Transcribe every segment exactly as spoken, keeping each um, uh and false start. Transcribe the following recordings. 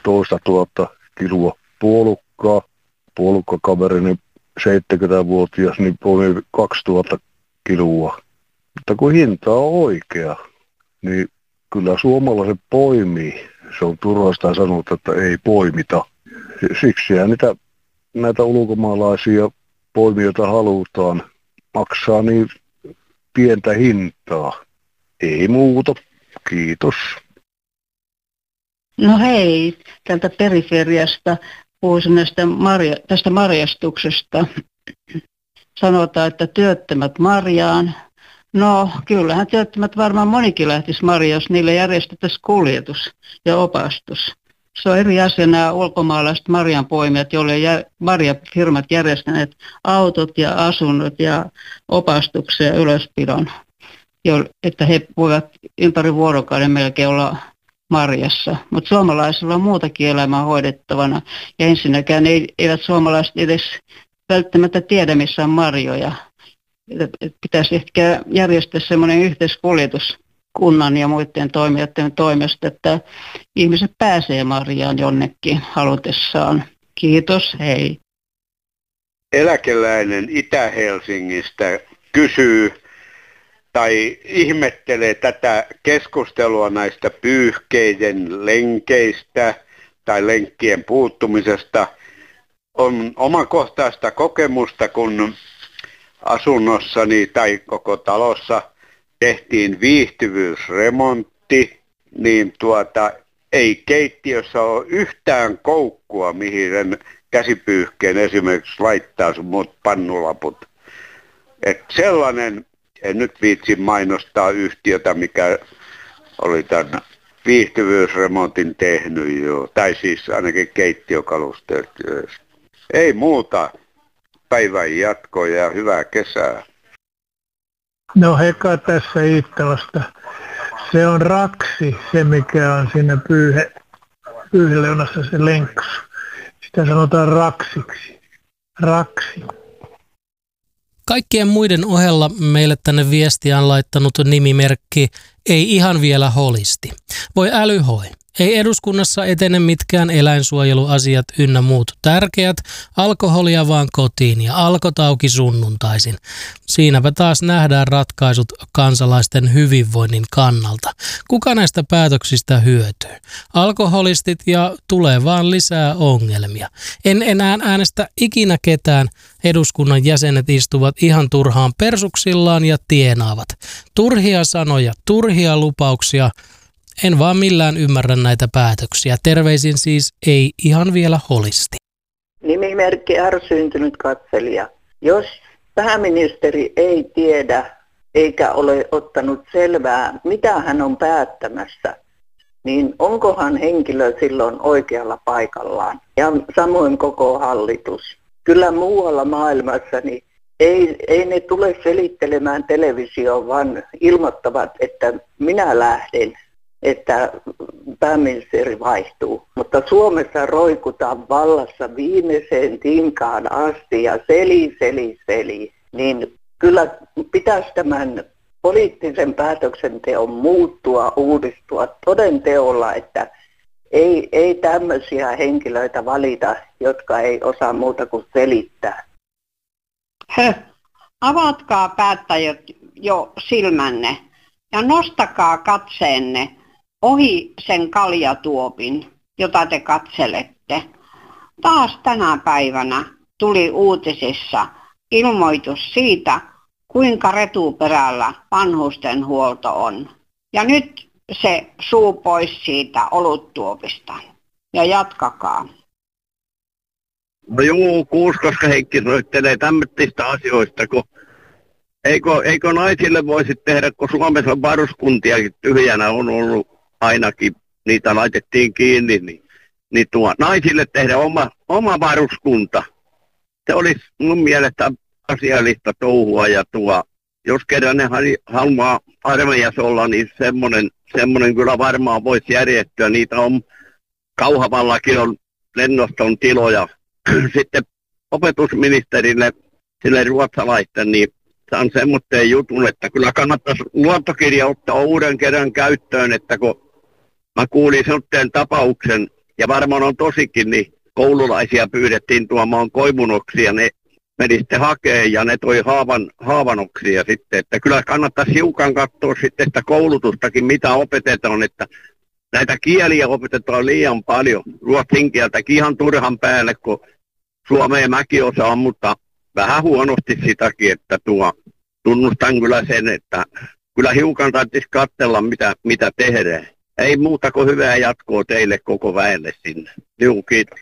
toista tuhatta kiloa puolukkaa. Puolukkakaverini seitsemänkymmentävuotias niin poimi kaksituhatta kiloa. Mutta kun hinta on oikea, niin kyllä suomalaiset poimii. Se on turhasta sanoa, että ei poimita. Siksi niitä, näitä ulkomaalaisia poimijoita halutaan maksaa niin pientä hintaa. Ei muuta. Kiitos. No hei, tältä periferiasta puhuisin näistä marja, tästä marjastuksesta. Sanotaan, että työttömät marjaan. No kyllähän työttömät varmaan monikin lähtisi marjaan, jos niille järjestettäisiin kuljetus ja opastus. Se on eri asia nämä ulkomaalaiset marjanpoimijat, joille marjafirmat järjestäneet autot ja asunnot ja opastuksen ja ylöspidon, että he voivat ympäri vuorokauden melkein olla marjassa. Mutta suomalaisilla on muutakin elämää hoidettavana ja ensinnäkään eivät suomalaiset edes välttämättä tiedä, missä on marjoja. Pitäisi ehkä järjestää semmoinen yhteiskuljetus kunnan ja muiden toimijoiden toimesta, että ihmiset pääsee marjaan jonnekin halutessaan. Kiitos, hei. Eläkeläinen Itä-Helsingistä kysyy tai ihmettelee tätä keskustelua näistä pyyhkeiden lenkeistä tai lenkkien puuttumisesta. On omakohtaista kokemusta, kun asunnossani tai koko talossa tehtiin viihtyvyysremontti, niin tuota, ei keittiössä ole yhtään koukkua, mihin sen käsipyyhkeen esimerkiksi laittaa sun muut pannulaput. Et sellainen, en nyt viitsi mainostaa yhtiötä, mikä oli tämän viihtyvyysremontin tehnyt jo, tai siis ainakin keittiökalusteet. Ei muuta. Päivän jatkoa ja hyvää kesää. No Heka tässä Iittalasta. Se on raksi, se mikä on siinä pyyhe, pyyheleunassa se lenksu. Sitä sanotaan raksiksi. Raksi. Kaikkien muiden ohella meille tänne viestiä on laittanut nimimerkki Ei ihan vielä holisti. Voi älyhoi. Ei eduskunnassa etene mitkään eläinsuojeluasiat ynnä muut tärkeät, alkoholia vaan kotiin ja alkotauki sunnuntaisin. Siinäpä taas nähdään ratkaisut kansalaisten hyvinvoinnin kannalta. Kuka näistä päätöksistä hyötyy? Alkoholistit ja tulee vaan lisää ongelmia. En enää äänestä ikinä ketään. Eduskunnan jäsenet istuvat ihan turhaan persuksillaan ja tienaavat. Turhia sanoja, turhia lupauksia. En vaan millään ymmärrä näitä päätöksiä. Terveisin siis ei ihan vielä holisti. Nimimerkki ärsyntynyt katselija. Jos pääministeri ei tiedä eikä ole ottanut selvää, mitä hän on päättämässä, niin onkohan henkilö silloin oikealla paikallaan? Ja samoin koko hallitus. Kyllä muualla maailmassa niin ei, ei ne tule selittelemään televisioon, vaan ilmoittavat, että minä lähden, että pääministeri vaihtuu. Mutta Suomessa roikutaan vallassa viimeiseen tinkaan asti ja seli, seli, seli. Niin kyllä pitäisi tämän poliittisen päätöksenteon muuttua, uudistua toden teolla, että ei, ei tämmöisiä henkilöitä valita, jotka ei osaa muuta kuin selittää. Höh, avatkaa päättäjät jo silmänne ja nostakaa katseenne ohi sen kaljatuopin, jota te katselette. Taas tänä päivänä tuli uutisissa ilmoitus siitä, kuinka retuperällä vanhustenhuolto on. Ja nyt se suu pois siitä oluttuopista. Ja jatkakaa. No joo, Kuuskoska Heikki soittelee tämmöistä asioista, kun eikö, eikö naisille voisi tehdä, kun Suomessa varuskuntiakin tyhjänä on ollut ainakin, niitä laitettiin kiinni, niin, niin tuo, naisille tehdä oma, oma varuskunta. Se olisi mun mielestä asiallista touhua ja tuo, jos kerran ne haluaa armeijassa olla, niin semmoinen, semmoinen kyllä varmaan voisi järjestyä. Niitä on Kauhavallakin on lennoston tiloja. Sitten opetusministerille, sille ruotsalaisten, niin saan semmoinen jutun, että kyllä kannattaisi luottokirja ottaa uuden kerran käyttöön, että kun mä kuulin semmoinen tapauksen ja varmaan on tosikin, niin koululaisia pyydettiin tuomaan koivunoksia, ne meni sitten hakemaan ja ne toi haavan, haavanoksia sitten, että kyllä kannattaisi hiukan katsoa sitten sitä koulutustakin, mitä opetetaan, että näitä kieliä opetetaan liian paljon, ruotsin kieltäkin ihan turhan päälle, kun suomea mäkin osaan, mutta vähän huonosti sitäkin, että tuo, tunnustan kyllä sen, että kyllä hiukan tarvitsisi katsella, mitä, mitä tehdään. Ei muuta kuin hyvää jatkoa teille koko väelle sinne. Juu, kiitos.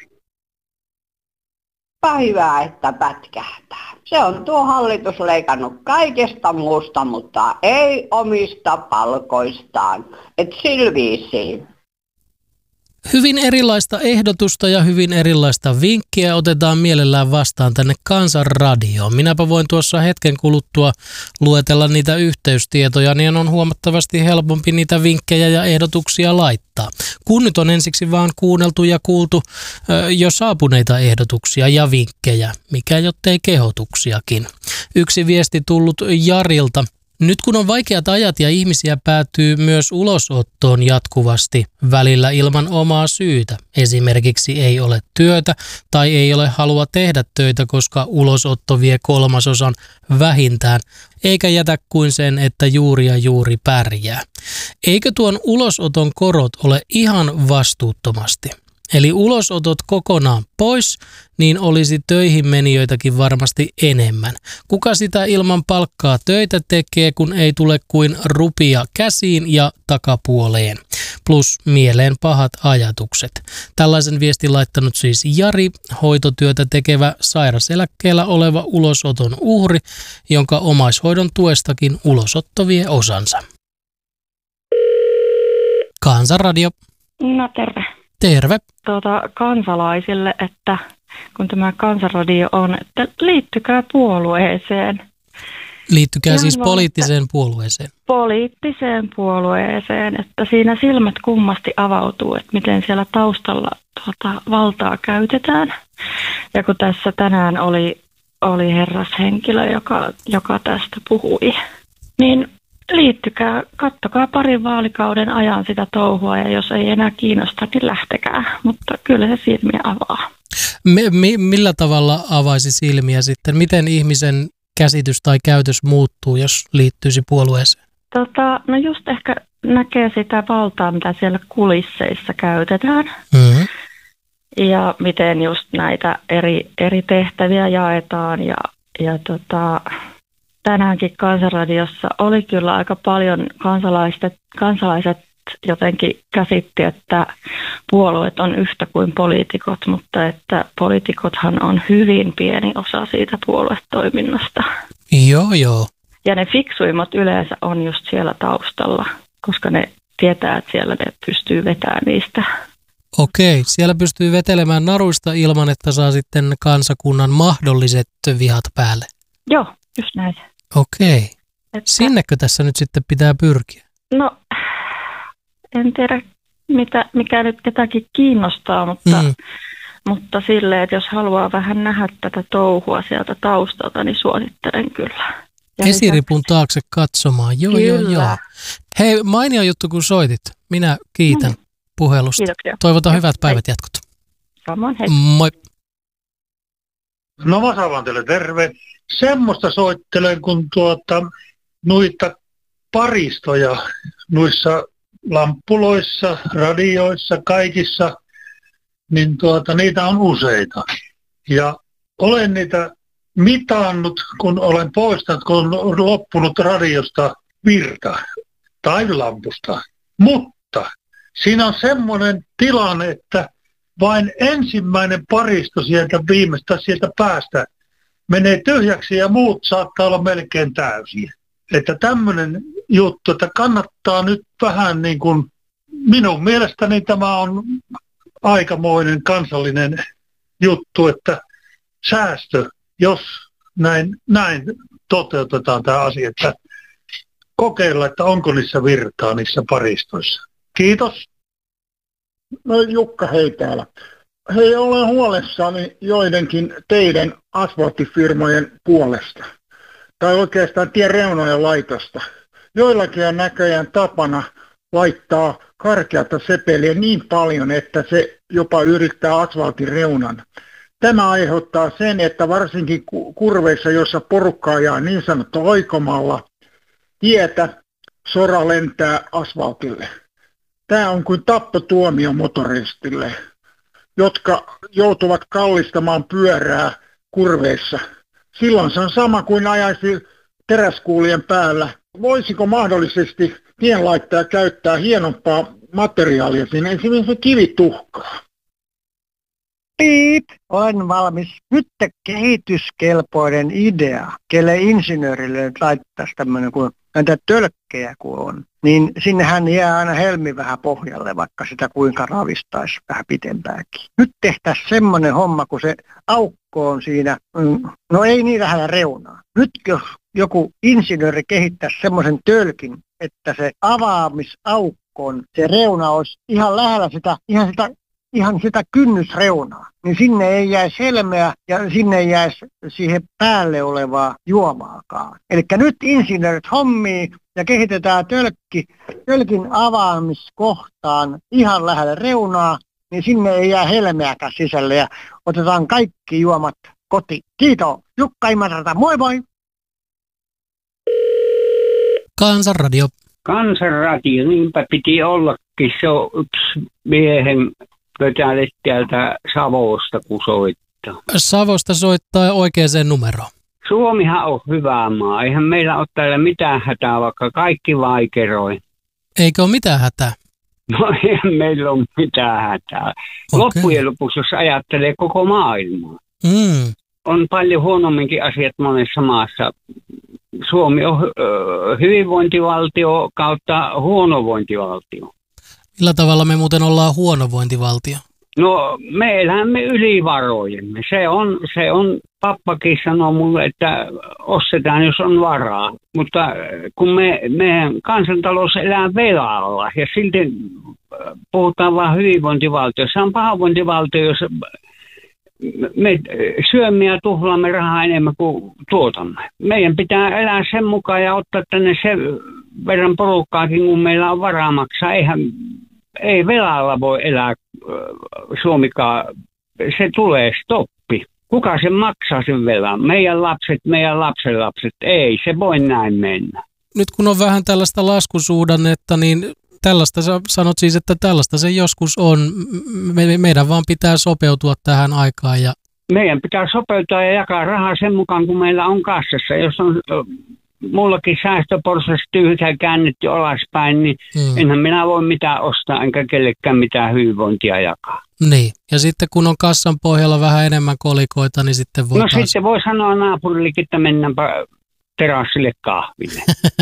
Hyvä, että pätkähtää. Se on tuo hallitus leikannut kaikesta muusta, mutta ei omista palkoistaan. Et silviisiin. Hyvin erilaista ehdotusta ja hyvin erilaista vinkkiä otetaan mielellään vastaan tänne Kansanradioon. Minäpä voin tuossa hetken kuluttua luetella niitä yhteystietoja, niin on huomattavasti helpompi niitä vinkkejä ja ehdotuksia laittaa. Kun nyt on ensiksi vaan kuunneltu ja kuultu ö, jo saapuneita ehdotuksia ja vinkkejä, mikä jottei kehotuksiakin. Yksi viesti tullut Jarilta. Nyt kun on vaikeat ajat ja ihmisiä päätyy myös ulosottoon jatkuvasti, välillä ilman omaa syytä. Esimerkiksi ei ole työtä tai ei ole halua tehdä töitä, koska ulosotto vie kolmasosan vähintään, eikä jätä kuin sen, että juuri ja juuri pärjää. Eikö tuon ulosoton korot ole ihan vastuuttomasti? Eli ulosotot kokonaan pois, niin olisi töihin menijöitäkin varmasti enemmän. Kuka sitä ilman palkkaa töitä tekee, kun ei tule kuin rupia käsiin ja takapuoleen? Plus mieleen pahat ajatukset. Tällaisen viestin laittanut siis Jari, hoitotyötä tekevä sairaseläkkeellä oleva ulosoton uhri, jonka omaishoidon tuestakin ulosotto vie osansa. Kansanradio. No terve. Terve. Tuota, kansalaisille, että kun tämä Kansanradio on, että liittykää puolueeseen. Liittykää Ihan siis vaan, poliittiseen puolueeseen. Poliittiseen puolueeseen, että siinä silmät kummasti avautuu, että miten siellä taustalla tuota, valtaa käytetään. Ja kun tässä tänään oli, oli herrashenkilö, joka, joka tästä puhui, niin liittykää, kattokaa parin vaalikauden ajan sitä touhua ja jos ei enää kiinnosta, niin lähtekää. Mutta kyllä se silmiä avaa. Mi- mi- millä tavalla avaisi silmiä sitten? Miten ihmisen käsitys tai käytös muuttuu, jos liittyisi puolueeseen? Tota, no just ehkä näkee sitä valtaa, mitä siellä kulisseissa käytetään. Mm-hmm. Ja miten just näitä eri, eri tehtäviä jaetaan ja, ja tota... Tänäänkin Kansanradiossa oli kyllä aika paljon kansalaiset, kansalaiset jotenkin käsitti, että puolueet on yhtä kuin poliitikot, mutta että poliitikothan on hyvin pieni osa siitä puoluetoiminnasta. Joo, joo. Ja ne fiksuimmat yleensä on just siellä taustalla, koska ne tietää, että siellä ne pystyy vetämään niistä. Okei, siellä pystyy vetelemään naruista ilman, että saa sitten kansakunnan mahdolliset vihat päälle. Joo, just näin. Okei. Että, Sinnekö tässä nyt sitten pitää pyrkiä? no, en tiedä mitä, mikä nyt ketäkin kiinnostaa, mutta, Mm. mutta silleen, että jos haluaa vähän nähdä tätä touhua sieltä taustalta, niin suosittelen kyllä. Ja Esiripun taakse katsomaan. Joo, joo, Kyllä. joo. Hei, mainio juttu kun soitit. Minä kiitän Mm. puhelusta. Kiitoksia. Toivotan Joo, hyvät hei. päivät jatkot. Samoin, hei. Moi. No Vasavan teille terve. Semmoista soittelen, kun tuota, noita paristoja noissa lamppuloissa, radioissa, kaikissa, niin tuota, niitä on useita. Ja olen niitä mitannut, kun olen poistanut, kun on loppunut radiosta virta tai lampusta. Mutta siinä on semmoinen tilanne, että vain ensimmäinen paristo sieltä viimeistä sieltä päästä menee tyhjäksi ja muut saattaa olla melkein täysiä. Että tämmöinen juttu, että kannattaa nyt vähän niin kuin, minun mielestäni tämä on aikamoinen kansallinen juttu, että säästö, jos näin, näin toteutetaan tämä asia, että kokeilla, että onko niissä virtaa niissä paristoissa. Kiitos. No Jukka, hei täällä. Hei, olen huolissani joidenkin teidän asfalttifirmojen puolesta. Tai oikeastaan tien reunojen laitosta. Joillakin on näköjään tapana laittaa karkeata sepeliä niin paljon, että se jopa yrittää asfaltin reunan. Tämä aiheuttaa sen, että varsinkin kurveissa, joissa porukka ajaa niin sanottu oikomalla tietä, sora lentää asfaltille. Tämä on kuin tappotuomio motoristille, jotka joutuvat kallistamaan pyörää kurveissa. Silloin se on sama kuin ajaisi teräskuulien päällä. Voisiko mahdollisesti tienlaittaja käyttää hienompaa materiaalia siinä, esimerkiksi kivituhkaa? Piip, olen valmis. Nyt kehityskelpoinen idea, kelle insinöörille nyt laittaisi tämmöinen, kun näitä tölkkejä kun on, niin sinnehän jää aina helmi vähän pohjalle, vaikka sitä kuinka ravistaisi vähän pitempääkin. Nyt tehtäisiin semmoinen homma, kun se aukko on siinä, no ei niin lähellä reunaa. Nyt jos joku insinööri kehittäisi semmoisen tölkin, että se avaamisaukkoon, se reuna olisi ihan lähellä sitä, ihan sitä, ihan sitä kynnysreunaa, niin sinne ei jäisi helmeä ja sinne ei jäisi siihen päälle olevaa juomaakaan. Eli nyt insinöörit hommii ja kehitetään tölkki, tölkin avaamiskohtaan ihan lähellä reunaa, niin sinne ei jää helmeäkään sisälle ja otetaan kaikki juomat kotiin. Kiitos. Jukka Imatrata, moi moi! Kansanradio. Kansanradio, niinpä piti ollakin. Se on yksi miehen pötälet täältä Savosta, kun soittaa. Savosta soittaa oikeaan numeroon. Suomihan on hyvä maa. Eihän meillä ole täällä mitään hätää, vaikka kaikki vaikeroi. Eikö ole mitään hätää? No eihän meillä ole mitään hätää. Okay. Loppujen lopuksi, jos ajattelee koko maailmaa. Mm. On paljon huonomminkin asiat monessa maassa. Suomi on ö, hyvinvointivaltio kautta huonovointivaltio. Millä tavalla me muuten ollaan huonovointivaltio? No me elämme yli varojemme. Se on, se on, pappakin sanoo mulle, että ostetaan jos on varaa. Mutta kun me, meidän kansantalous elää velalla ja silti puhutaan vaan hyvinvointivaltio. Se on pahoinvointivaltio, jos me syömme ja tuhlaamme rahaa enemmän kuin tuotamme. Meidän pitää elää sen mukaan ja ottaa tänne sen verran porukkaakin, kun meillä on varaa maksaa. Eihän, ei velalla voi elää Suomikaan. Se tulee stoppi. Kuka sen maksaa sen velan? Meidän lapset, meidän lapsenlapset. Ei, se voi näin mennä. Nyt kun on vähän tällaista laskusuhdannetta, niin tällaista sä sanot siis, että tällaista se joskus on. Me, meidän vaan pitää sopeutua tähän aikaan. Ja meidän pitää sopeutua ja jakaa rahaa sen mukaan, kun meillä on kassassa. Jos on mullakin säästöporsas tyhjää käännetty alaspäin, niin hmm. enhän minä voi mitään ostaa, enkä kellekään mitään hyvinvointia jakaa. Niin, ja sitten kun on kassan pohjalla vähän enemmän kolikoita, niin sitten voi No taas... sitten voi sanoa naapurillekin, että mennäänpä terassille kahville.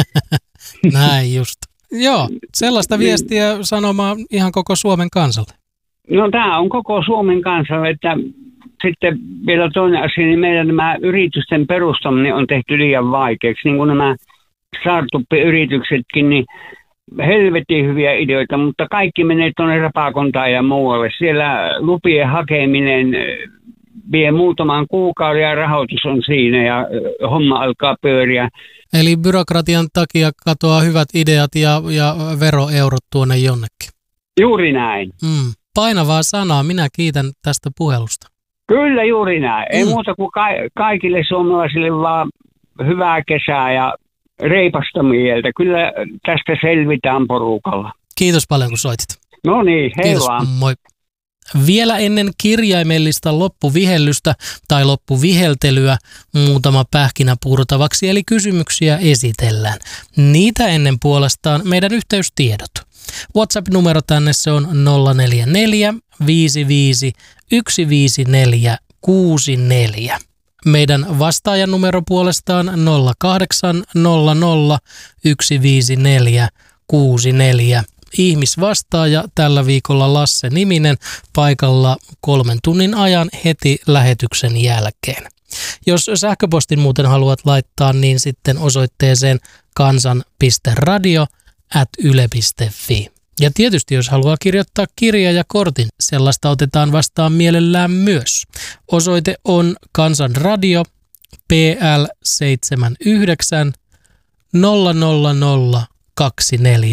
Näin just. Joo, sellaista viestiä sanomaan ihan koko Suomen kansalle. No tämä on koko Suomen kansalle, että sitten vielä toinen asia, niin meidän nämä yritysten perustaminen on tehty liian vaikeaksi. Niin kuin nämä startup-yrityksetkin, niin helvetin hyviä ideoita, mutta kaikki menee tuonne Rapakontaan ja muualle. Siellä lupien hakeminen vie muutaman kuukauden ja rahoitus on siinä ja homma alkaa pyöriä. Eli byrokratian takia katoaa hyvät ideat ja, ja veroeurot tuonne jonnekin. Juuri näin. Mm. Painavaa sanaa. Minä kiitän tästä puhelusta. Kyllä juuri näin. Ei mm. muuta kuin ka- kaikille suomalaisille vaan hyvää kesää ja reipasta mieltä. Kyllä tästä selvitään porukalla. Kiitos paljon kun soitit. No niin, hei Kiitos, vaan. Moi. Vielä ennen kirjaimellista loppuvihellystä tai loppuviheltelyä muutama pähkinä purtavaksi, eli kysymyksiä esitellään. Niitä ennen puolestaan meidän yhteystiedot. WhatsApp-numero tänne se on nolla neljä neljä viisi viisi yksi viisi neljä kuusi neljä. Meidän vastaajan numero puolestaan nolla kahdeksan nolla nolla yksi viisi neljä kuusi neljä. Ihmisvastaaja tällä viikolla Lasse Niminen paikalla kolmen tunnin ajan heti lähetyksen jälkeen. Jos sähköpostin muuten haluat laittaa, niin sitten osoitteeseen kansan piste radio ät yle piste fi. Ja tietysti jos haluaa kirjoittaa kirja ja kortin, sellaista otetaan vastaan mielellään myös. Osoite on Kansanradio P L seitsemänkymmentäyhdeksän nolla nolla nolla kaksikymmentäneljä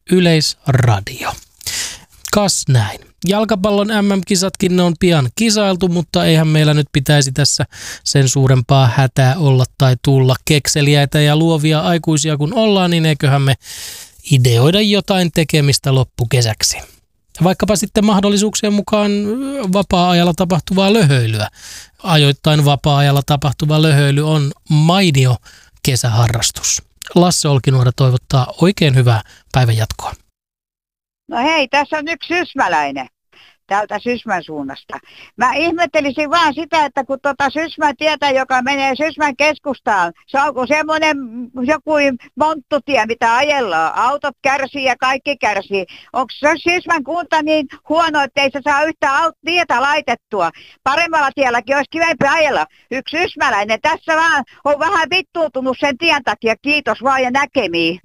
Yleisradio. Kas näin. Jalkapallon äm äm-kisatkin ne on pian kisailtu, mutta eihän meillä nyt pitäisi tässä sen suurempaa hätää olla tai tulla. Kekseliäitä ja luovia aikuisia kun ollaan, niin eiköhän me ideoida jotain tekemistä loppukesäksi. Vaikkapa sitten mahdollisuuksien mukaan vapaa-ajalla tapahtuvaa löhöilyä. Ajoittain vapaa-ajalla tapahtuva löhöily on mainio kesäharrastus. Lasse Olkinuora toivottaa oikein hyvää päivän jatkoa. No hei, tässä on yksi sysmäläinen täältä Sysmän suunnasta. Mä ihmettelisin vaan sitä, että kun tuota Sysmän tietä, joka menee Sysmän keskustaan, se onko semmoinen joku monttutie, mitä ajellaan. Autot kärsii ja kaikki kärsii. Onko se Sysmän kunta niin huono, että ei se saa yhtään tietä laitettua? Paremmalla tielläkin olisi kivempi ajella. Yksi sysmäläinen tässä vaan on vähän vittuutunut sen tien takia. Kiitos vaan ja näkemiin.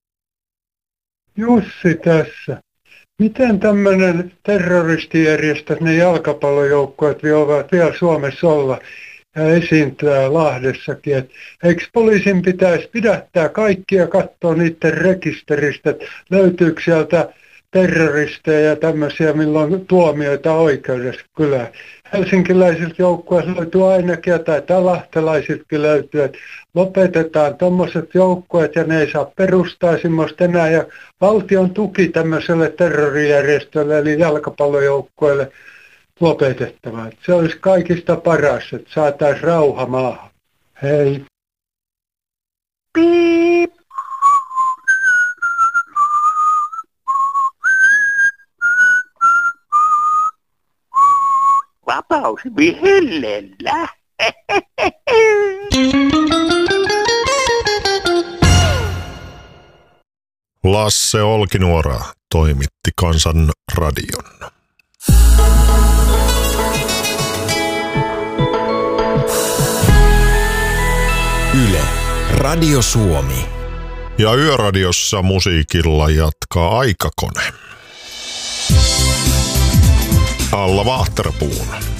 Jussi tässä. Miten tämmöinen terroristijärjestö, ne jalkapallojoukkueet voivat vielä Suomessa olla ja esiintyä Lahdessakin? Et eikö poliisin pitäisi pidättää kaikkia ja katsoa niiden rekisteristä, että löytyykö sieltä terroristeja ja tämmöisiä, milloin tuomioita oikeudessa? Kyllä helsinkiläisiltä joukkueilta löytyy ainakin ja taitaa lahtelaisiltakin löytyy, että lopetetaan tuommoiset joukkueet ja ne ei saa perustaa semmoista enää ja valtion tuki tämmöiselle terrorijärjestölle eli jalkapallojoukkueelle lopetettava. Se olisi kaikista paras, että saataisiin rauha maahan. Hei. Piip. Vapaus vihellellä. Lasse Olkinuora toimitti Kansan radion. Yle, Radio Suomi. Ja Yöradiossa musiikilla jatkaa Aikakone. Alla Vahterpuun.